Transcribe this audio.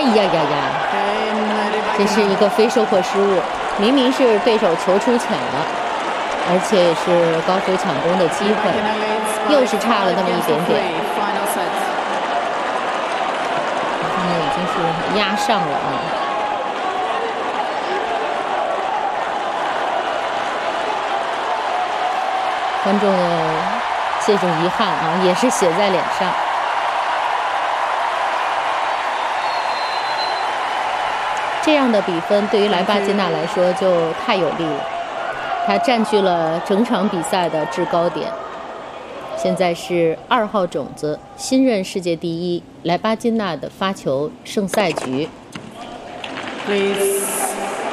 呀呀呀！这是一个非收获失误，明明是对手球出浅了，而且是高飞抢攻的机会，又是差了那么一点点。现在已经是压上了啊！观众的这种遗憾啊，也是写在脸上。这样的比分对于莱巴金纳来说就太有利了，他占据了整场比赛的制高点。现在是2号种子，新任世界第一莱巴金纳的发球胜赛局。 Please.